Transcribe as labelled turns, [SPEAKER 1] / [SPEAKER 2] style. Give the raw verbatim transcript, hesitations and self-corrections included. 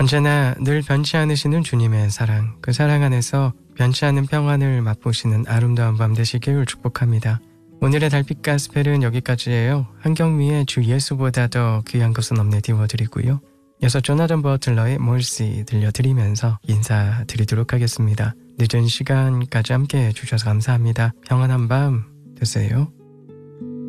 [SPEAKER 1] 언제나 늘 변치 않으시는 주님의 사랑, 그 사랑 안에서 변치 않은 평안을 맛보시는 아름다운 밤 되시길 축복합니다. 오늘의 달빛 가스펠은 여기까지예요. 한경미의 주 예수보다 더 귀한 것은 없네 띄워드리고요. 이어서 조나단 버틀러의 몰시 들려드리면서 인사드리도록 하겠습니다. 늦은 시간까지 함께 해주셔서 감사합니다. 평안한 밤 되세요.